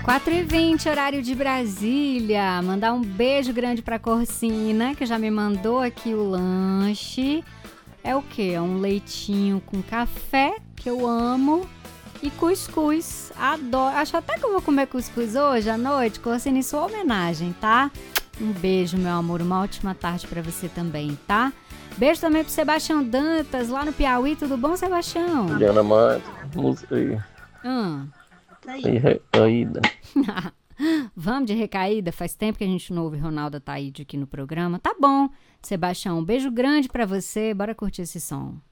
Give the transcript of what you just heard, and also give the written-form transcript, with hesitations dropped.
4h20, horário de Brasília. Mandar um beijo grande pra Corsina, que já me mandou aqui o lanche. É o quê? É um leitinho com café, que eu amo, e cuscuz. Adoro. Acho até que eu vou comer cuscuz hoje à noite, Corsina, em sua homenagem, tá? Um beijo, meu amor. Uma ótima tarde pra você também, tá? Beijo também pro Sebastião Dantas, lá no Piauí. Tudo bom, Sebastião? Diana Mata, música aí. E recaída. Vamos de recaída? Faz tempo que a gente não ouve Ronaldo Ataíde aqui no programa. Tá bom, Sebastião. Um beijo grande pra você. Bora curtir esse som.